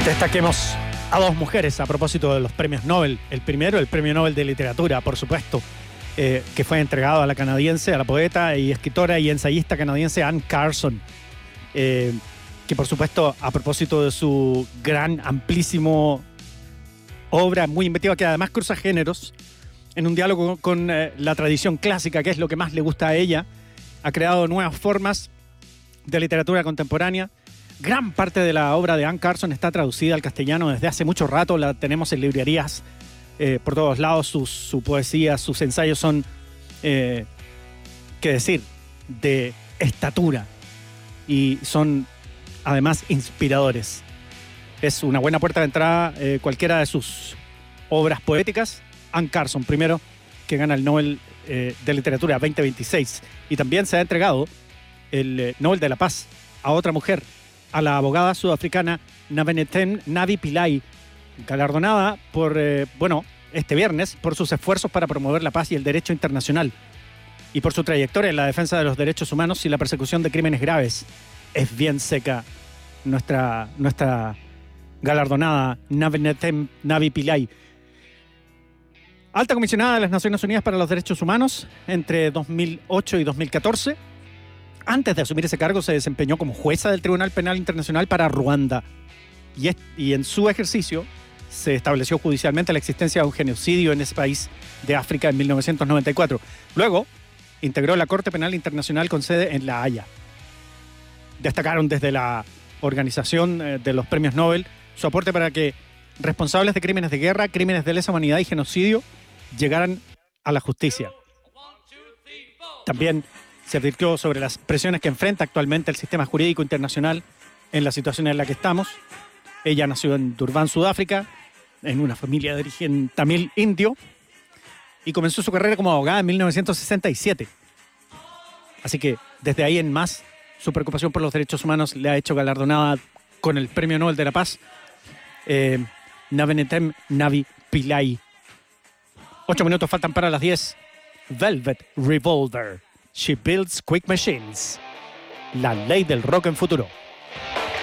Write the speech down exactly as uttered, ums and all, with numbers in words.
Destaquemos a dos mujeres a propósito de los premios Nobel. El primero, el Premio Nobel de Literatura, por supuesto, eh, que fue entregado a la canadiense, a la poeta y escritora y ensayista canadiense Anne Carson, eh, que por supuesto, a propósito de su gran, amplísimo obra, muy inventiva, que además cruza géneros, en un diálogo con, con eh, la tradición clásica, que es lo que más le gusta a ella, ha creado nuevas formas de literatura contemporánea. Gran parte de la obra de Anne Carson está traducida al castellano desde hace mucho rato. La tenemos en librerías eh, por todos lados. Sus, su poesía, sus ensayos son, eh, qué decir, de estatura. Y son, además, inspiradores. Es una buena puerta de entrada eh, cualquiera de sus obras poéticas. Anne Carson, primero, que gana el Nobel eh, de Literatura veinte veintiséis. Y también se ha entregado el eh, Nobel de la Paz a otra mujer, a la abogada sudafricana Navenetem Navi Pillay, galardonada por, eh, bueno, este viernes por sus esfuerzos para promover la paz y el derecho internacional y por su trayectoria en la defensa de los derechos humanos y la persecución de crímenes graves. Es bien seca nuestra, nuestra galardonada Navenetem Navi Pillay. Alta comisionada de las Naciones Unidas para los Derechos Humanos entre dos mil ocho y dos mil catorce. Antes de asumir ese cargo se desempeñó como jueza del Tribunal Penal Internacional para Ruanda y, es, y en su ejercicio se estableció judicialmente la existencia de un genocidio en ese país de África en mil novecientos noventa y cuatro. Luego integró la Corte Penal Internacional con sede en La Haya. Destacaron desde la organización de los premios Nobel su aporte para que responsables de crímenes de guerra, crímenes de lesa humanidad y genocidio llegaran a la justicia. También se advirtió sobre las presiones que enfrenta actualmente el sistema jurídico internacional en la situación en la que estamos. Ella nació en Durban, Sudáfrica, en una familia de origen tamil indio, y comenzó su carrera como abogada en mil novecientos sesenta y siete. Así que desde ahí en más, su preocupación por los derechos humanos le ha hecho galardonada con el Premio Nobel de la Paz, eh, Navenetem Navi Pillay. Ocho minutos faltan para las diez. Velvet Revolver. She Builds Quick Machines. La ley del rock en futuro.